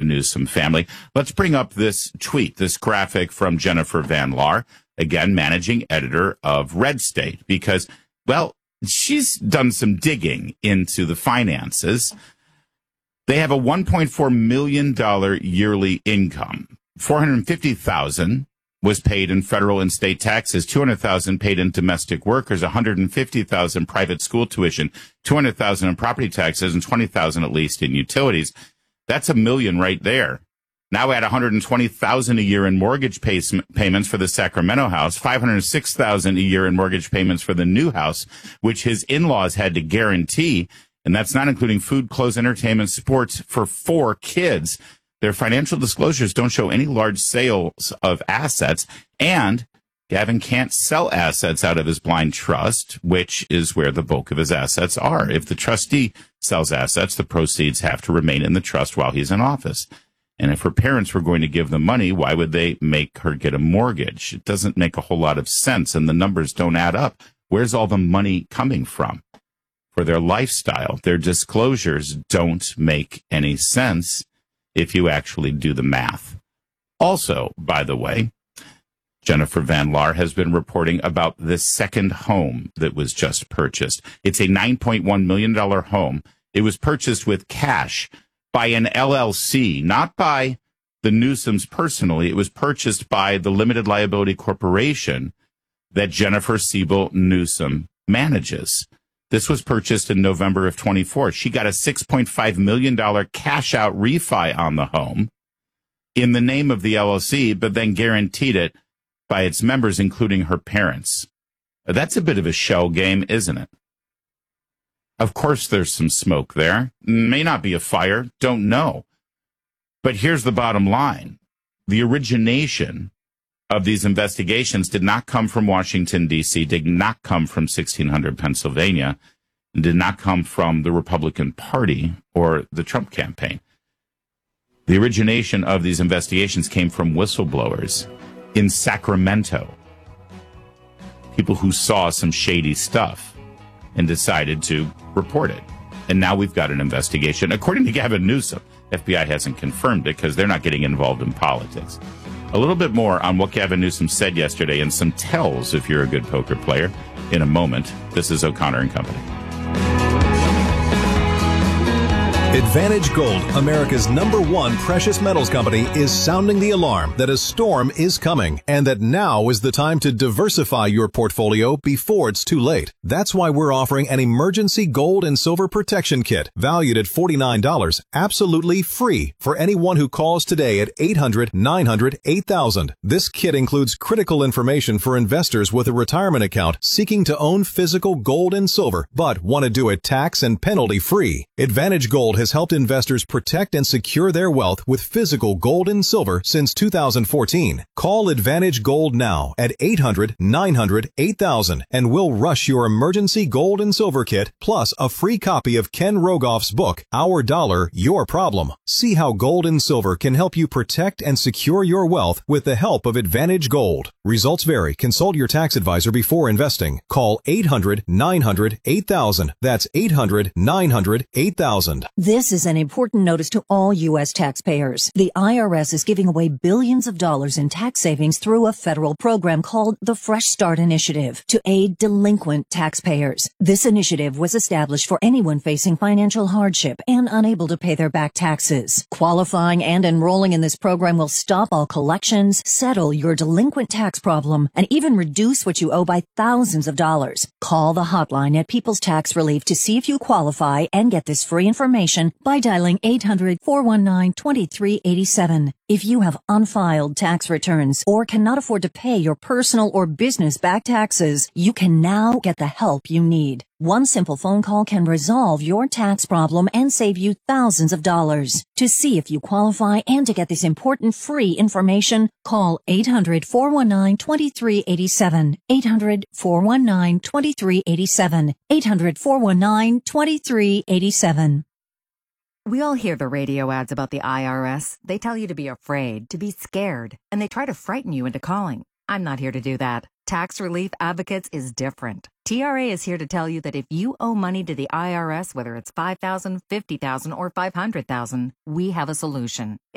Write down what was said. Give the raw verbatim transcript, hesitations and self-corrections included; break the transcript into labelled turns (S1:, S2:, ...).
S1: Newsom family. Let's bring up this tweet, this graphic from Jennifer Van Laar, again, managing editor of Red State, because, well, she's done some digging into the finances. They have a one point four million dollars yearly income. four hundred fifty thousand dollars was paid in federal and state taxes, two hundred thousand dollars paid in domestic workers, one hundred fifty thousand dollars private school tuition, two hundred thousand dollars in property taxes, and twenty thousand dollars at least in utilities. That's a million right there. Now add one hundred twenty thousand dollars a year in mortgage pay- payments for the Sacramento house, five hundred six thousand dollars a year in mortgage payments for the new house, which his in-laws had to guarantee. And that's not including food, clothes, entertainment, sports for four kids. Their financial disclosures don't show any large sales of assets. And Gavin can't sell assets out of his blind trust, which is where the bulk of his assets are. If the trustee sells assets, the proceeds have to remain in the trust while he's in office. And if her parents were going to give them money, why would they make her get a mortgage? It doesn't make a whole lot of sense, and the numbers don't add up. Where's all the money coming from? For their lifestyle, their disclosures don't make any sense if you actually do the math. Also, by the way, Jennifer Van Laar has been reporting about this second home that was just purchased. It's a nine point one million dollars home. It was purchased with cash by an L L C, not by the Newsoms personally. It was purchased by the limited liability corporation that Jennifer Siebel Newsom manages. This was purchased in November of twenty-four. She got a six point five million dollars cash out refi on the home in the name of the L L C, but then guaranteed it by its members, including her parents. That's a bit of a shell game, isn't it? Of course, there's some smoke there. May not be a fire. Don't know. But here's the bottom line. The origination of these investigations did not come from Washington, D C, did not come from sixteen hundred Pennsylvania, and did not come from the Republican Party or the Trump campaign. The origination of these investigations came from whistleblowers in Sacramento, people who saw some shady stuff and decided to report it. And now we've got an investigation. According to Gavin Newsom, F B I hasn't confirmed it because they're not getting involved in politics. A little bit more on what Gavin Newsom said yesterday and some tells if you're a good poker player in a moment. This is O'Connor and Company.
S2: Advantage Gold, America's number one precious metals company, is sounding the alarm that a storm is coming and that now is the time to diversify your portfolio before it's too late. That's why we're offering an emergency gold and silver protection kit valued at forty-nine dollars, absolutely free for anyone who calls today at eight hundred, nine hundred, eight thousand. This kit includes critical information for investors with a retirement account seeking to own physical gold and silver, but want to do it tax and penalty free. Advantage Gold has helped investors protect and secure their wealth with physical gold and silver since two thousand fourteen. Call Advantage Gold now at eight hundred, nine hundred, eight thousand and we'll rush your emergency gold and silver kit plus a free copy of Ken Rogoff's book, Our Dollar, Your Problem. See how gold and silver can help you protect and secure your wealth with the help of Advantage Gold. Results vary. Consult your tax advisor before investing. Call eight hundred, nine hundred, eight thousand. That's eight hundred, nine hundred, eight thousand.
S3: This is an important notice to all U S taxpayers. The I R S is giving away billions of dollars in tax savings through a federal program called the Fresh Start Initiative to aid delinquent taxpayers. This initiative was established for anyone facing financial hardship and unable to pay their back taxes. Qualifying and enrolling in this program will stop all collections, settle your delinquent tax problem, and even reduce what you owe by thousands of dollars. Call the hotline at People's Tax Relief to see if you qualify and get this free information by dialing eight hundred, four one nine, two three eight seven. If you have unfiled tax returns or cannot afford to pay your personal or business back taxes, you can now get the help you need. One simple phone call can resolve your tax problem and save you thousands of dollars. To see if you qualify and to get this important free information, call eight hundred, four one nine, two three eight seven, eight hundred, four one nine, two three eight seven, eight hundred, four one nine, two three eight seven.
S4: We all hear the radio ads about the I R S. They tell you to be afraid, to be scared, and they try to frighten you into calling. I'm not here to do that. Tax Relief Advocates is different. T R A is here to tell you that if you owe money to the I R S, whether it's five thousand dollars, fifty thousand dollars, or five hundred thousand dollars, we have a solution.